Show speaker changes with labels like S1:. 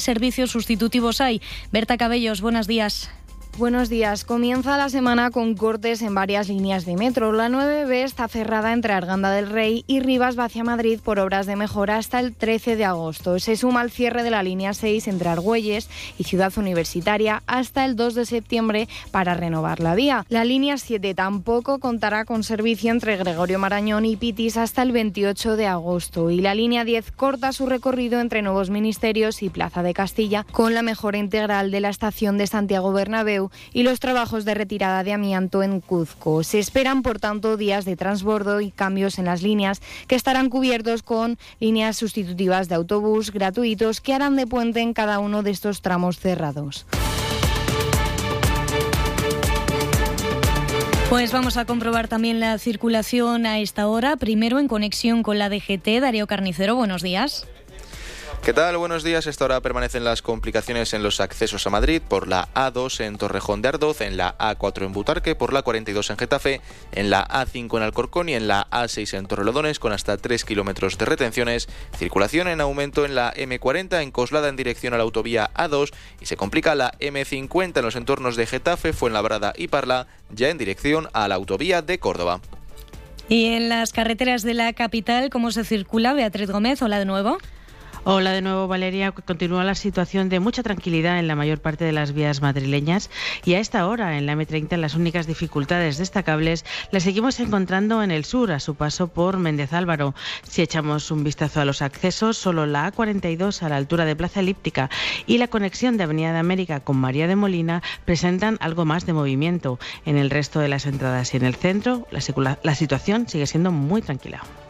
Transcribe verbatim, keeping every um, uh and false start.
S1: servicios sustitutivos hay. Berta Cabellos, buenos días.
S2: Buenos días. Comienza la semana con cortes en varias líneas de metro. La nueve B está cerrada entre Arganda del Rey y Rivas hacia Madrid por obras de mejora hasta el trece de agosto. Se suma el cierre de la línea seis entre Argüelles y Ciudad Universitaria hasta el dos de septiembre para renovar la vía. La línea siete tampoco contará con servicio entre Gregorio Marañón y Pitis hasta el veintiocho de agosto. Y la línea diez corta su recorrido entre Nuevos Ministerios y Plaza de Castilla con la mejora integral de la estación de Santiago Bernabéu y los trabajos de retirada de amianto en Cuzco. Se esperan, por tanto, días de transbordo y cambios en las líneas que estarán cubiertos con líneas sustitutivas de autobús gratuitos que harán de puente en cada uno de estos tramos cerrados.
S1: Pues vamos a comprobar también la circulación a esta hora. Primero en conexión con la D G T. Darío Carnicero, buenos días.
S3: ¿Qué tal? Buenos días. Esta hora permanecen las complicaciones en los accesos a Madrid por la A dos en Torrejón de Ardoz, en la A cuatro en Butarque, por la cuarenta y dos en Getafe, en la A cinco en Alcorcón y en la A seis en Torrelodones con hasta tres kilómetros de retenciones. Circulación en aumento en la eme cuarenta en Coslada en dirección a la autovía A dos y se complica la eme cincuenta en los entornos de Getafe, Fuenlabrada y Parla, ya en dirección a la autovía de Córdoba.
S1: Y en las carreteras de la capital, ¿cómo se circula? Beatriz Gómez, hola de nuevo.
S4: Hola de nuevo, Valeria. Continúa la situación de mucha tranquilidad en la mayor parte de las vías madrileñas y a esta hora en la eme treinta las únicas dificultades destacables las seguimos encontrando en el sur a su paso por Méndez Álvaro. Si echamos un vistazo a los accesos, solo la A cuarenta y dos a la altura de Plaza Elíptica y la conexión de Avenida de América con María de Molina presentan algo más de movimiento. En el resto de las entradas y en el centro la, la situación sigue siendo muy tranquila.